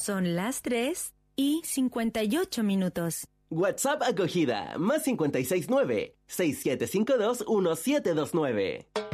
Son las 3:58. WhatsApp acogida, +569 6752 1729.